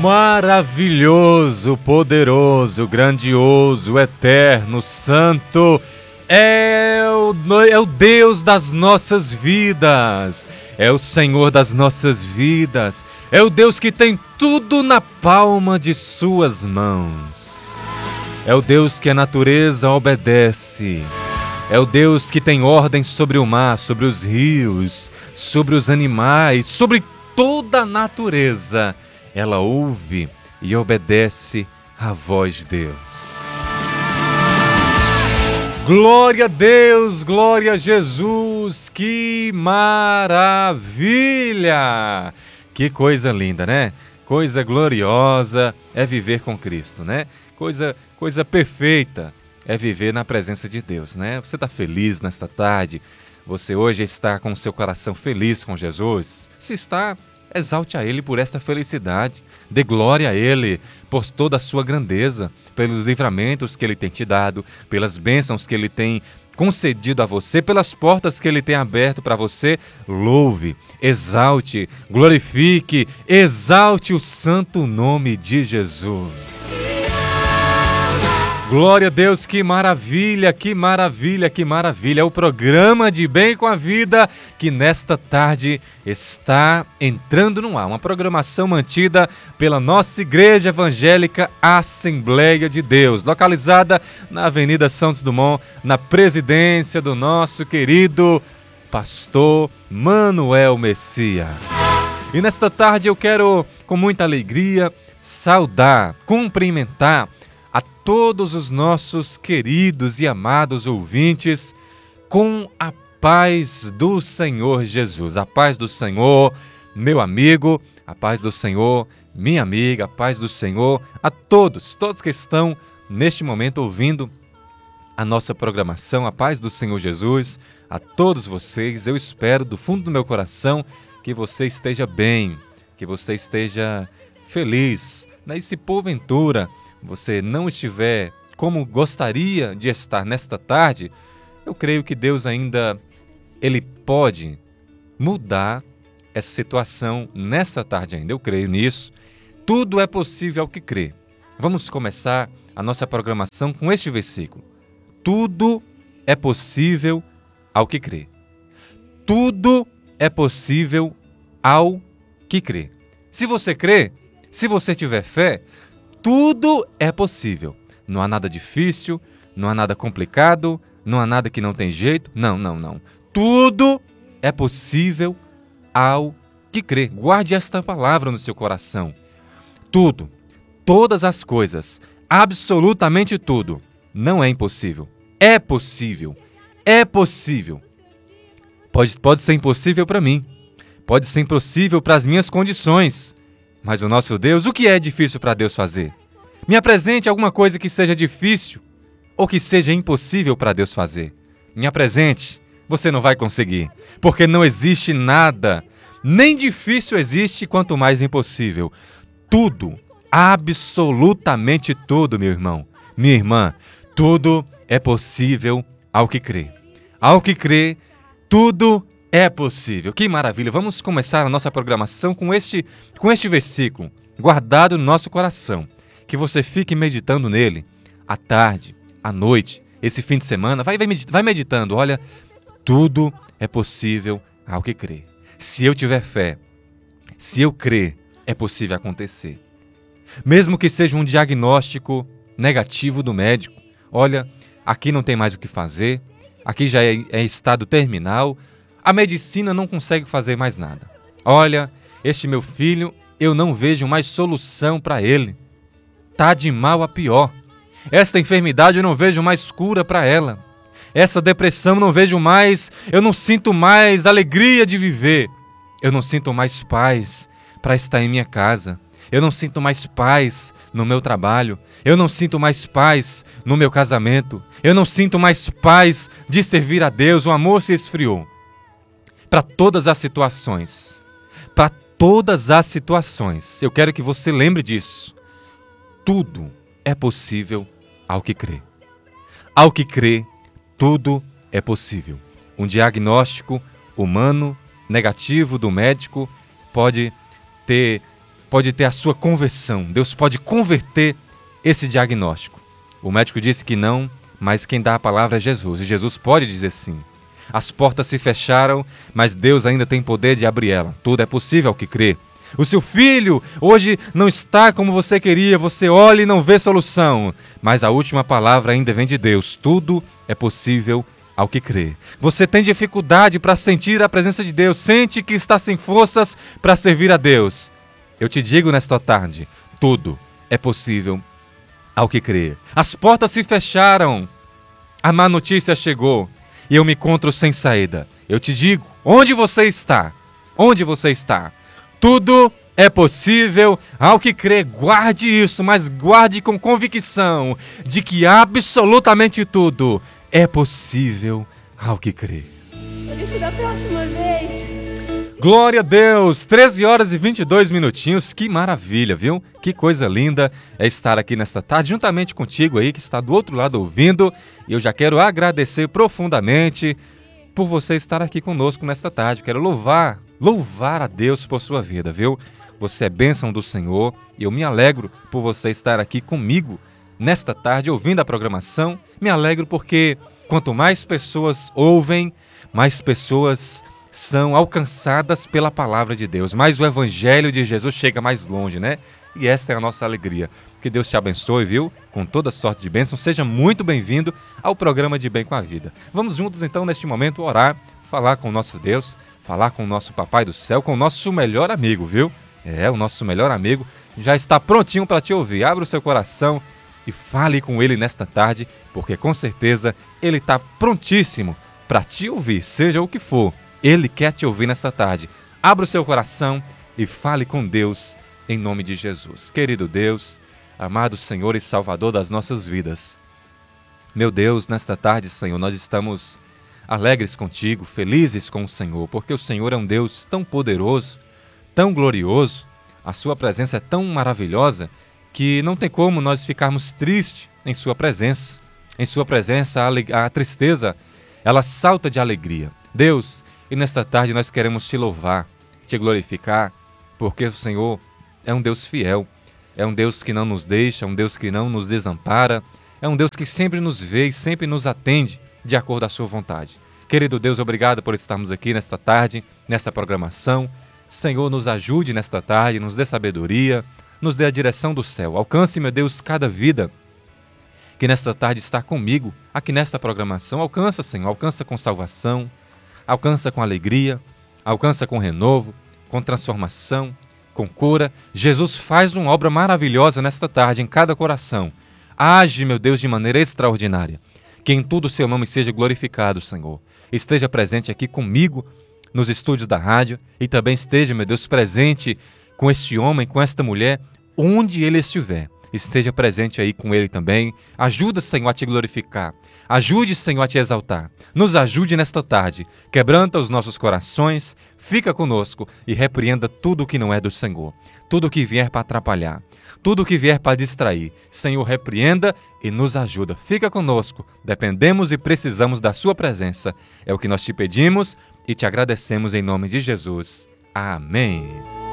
Maravilhoso, poderoso, grandioso, eterno, santo, é o Deus das nossas vidas, é o Senhor das nossas vidas, é o Deus que tem tudo na palma de suas mãos, é o Deus que a natureza obedece, é o Deus que tem ordem sobre o mar, sobre os rios, sobre os animais, sobre toda a natureza. Ela ouve e obedece à voz de Deus. Glória a Deus, glória a Jesus, que maravilha! Que coisa linda, né? Coisa gloriosa é viver com Cristo, né? Coisa perfeita é viver na presença de Deus, né? Você está feliz nesta tarde? Você hoje está com o seu coração feliz com Jesus? Se está, exalte a Ele por esta felicidade, dê glória a Ele por toda a sua grandeza, pelos livramentos que Ele tem te dado, pelas bênçãos que Ele tem concedido a você, pelas portas que Ele tem aberto para você. Louve, exalte, glorifique, exalte o santo nome de Jesus. Glória a Deus, que maravilha, que maravilha, que maravilha. É o programa de Bem com a Vida que nesta tarde está entrando no ar. Uma programação mantida pela nossa Igreja Evangélica Assembleia de Deus, localizada na Avenida Santos Dumont, na presidência do nosso querido pastor Manuel Messias. E nesta tarde eu quero, com muita alegria, saudar, cumprimentar a todos os nossos queridos e amados ouvintes com a paz do Senhor Jesus. A paz do Senhor, meu amigo, a paz do Senhor, minha amiga, a paz do Senhor a todos que estão neste momento ouvindo a nossa programação, a paz do Senhor Jesus, a todos vocês. Eu espero do fundo do meu coração que você esteja bem, que você esteja feliz, né? E se porventura você não estiver como gostaria de estar nesta tarde, eu creio que Deus ainda, Ele pode mudar essa situação nesta tarde ainda. Eu creio nisso. Tudo é possível ao que crê. Vamos começar a nossa programação com este versículo. Tudo é possível ao que crê. Tudo é possível ao que crê. Se você crê, se você tiver fé, tudo é possível. Não há nada difícil, não há nada complicado, não há nada que não tem jeito. Não. Tudo é possível ao que crê. Guarde esta palavra no seu coração. Tudo, todas as coisas, absolutamente tudo, não é impossível. É possível. É possível. Pode ser impossível para mim. Pode ser impossível para as minhas condições. Mas o nosso Deus, o que é difícil para Deus fazer? Me apresente alguma coisa que seja difícil ou que seja impossível para Deus fazer. Me apresente, você não vai conseguir, porque não existe nada, nem difícil existe, quanto mais impossível. Tudo, absolutamente tudo, meu irmão, minha irmã, tudo é possível ao que crê. Ao que crê, tudo é possível. Que maravilha! Vamos começar a nossa programação com este versículo, guardado no nosso coração. Que você fique meditando nele, à tarde, à noite, esse fim de semana. Vai meditando. Olha, tudo é possível ao que crê. Se eu tiver fé, se eu crer, é possível acontecer. Mesmo que seja um diagnóstico negativo do médico. Olha, aqui não tem mais o que fazer, aqui já é estado terminal, a medicina não consegue fazer mais nada. Olha, este meu filho, eu não vejo mais solução para ele. Tá de mal a pior. Esta enfermidade eu não vejo mais cura para ela. Essa depressão eu não sinto mais alegria de viver. Eu não sinto mais paz para estar em minha casa. Eu não sinto mais paz no meu trabalho. Eu não sinto mais paz no meu casamento. Eu não sinto mais paz de servir a Deus. O amor se esfriou. Para todas as situações, eu quero que você lembre disso. Tudo é possível ao que crê. Ao que crê, tudo é possível. Um diagnóstico humano negativo do médico pode pode ter a sua conversão. Deus pode converter esse diagnóstico. O médico disse que não, mas quem dá a palavra é Jesus. E Jesus pode dizer sim. As portas se fecharam, mas Deus ainda tem poder de abrir ela. Tudo é possível ao que crê. O seu filho hoje não está como você queria, você olha e não vê solução. Mas a última palavra ainda vem de Deus. Tudo é possível ao que crê. Você tem dificuldade para sentir a presença de Deus, sente que está sem forças para servir a Deus. Eu te digo nesta tarde, tudo é possível ao que crê. As portas se fecharam, a má notícia chegou e eu me encontro sem saída. Eu te digo, onde você está? Onde você está? Tudo é possível ao que crê. Guarde isso, mas guarde com convicção de que absolutamente tudo é possível ao que crê. Por isso, da próxima vez... Glória a Deus! 13 horas e 22 minutinhos. Que maravilha, viu? Que coisa linda é estar aqui nesta tarde, juntamente contigo aí, que está do outro lado ouvindo. E eu já quero agradecer profundamente por você estar aqui conosco nesta tarde. Quero louvar a Deus por sua vida, viu? Você é bênção do Senhor e eu me alegro por você estar aqui comigo nesta tarde, ouvindo a programação. Me alegro porque quanto mais pessoas ouvem, mais pessoas são alcançadas pela palavra de Deus. Mais o Evangelho de Jesus chega mais longe, né? E esta é a nossa alegria. Que Deus te abençoe, viu? Com toda sorte de bênção. Seja muito bem-vindo ao programa de Bem com a Vida. Vamos juntos, então, neste momento, orar, falar com o nosso Deus, falar com o nosso Papai do Céu, com o nosso melhor amigo, viu? O nosso melhor amigo já está prontinho para te ouvir. Abra o seu coração e fale com ele nesta tarde, porque com certeza ele está prontíssimo para te ouvir, seja o que for. Ele quer te ouvir nesta tarde. Abra o seu coração e fale com Deus em nome de Jesus. Querido Deus, amado Senhor e Salvador das nossas vidas. Meu Deus, nesta tarde, Senhor, nós estamos alegres contigo, felizes com o Senhor, porque o Senhor é um Deus tão poderoso, tão glorioso, a sua presença é tão maravilhosa que não tem como nós ficarmos tristes em sua presença. Em sua presença, a tristeza, ela salta de alegria. Deus, e nesta tarde nós queremos te louvar, te glorificar, porque o Senhor é um Deus fiel, é um Deus que não nos deixa, um Deus que não nos desampara, é um Deus que sempre nos vê e sempre nos atende de acordo à sua vontade. Querido Deus, obrigado por estarmos aqui nesta tarde, nesta programação. Senhor, nos ajude nesta tarde, nos dê sabedoria, nos dê a direção do céu. Alcance, meu Deus, cada vida que nesta tarde está comigo, aqui nesta programação. Alcança, Senhor, alcança com salvação, alcança com alegria, alcança com renovo, com transformação, com cura. Jesus faz uma obra maravilhosa nesta tarde em cada coração. Age, meu Deus, de maneira extraordinária. Que em tudo o seu nome seja glorificado, Senhor. Esteja presente aqui comigo nos estúdios da rádio e também esteja, meu Deus, presente com este homem, com esta mulher, onde ele estiver. Esteja presente aí com ele também. Ajuda, Senhor, a te glorificar. Ajude, Senhor, a te exaltar. Nos ajude nesta tarde. Quebranta os nossos corações, fica conosco e repreenda tudo o que não é do Senhor. Tudo o que vier para atrapalhar, tudo o que vier para distrair. Senhor, repreenda e nos ajuda. Fica conosco. Dependemos e precisamos da sua presença. É o que nós te pedimos e te agradecemos em nome de Jesus. Amém.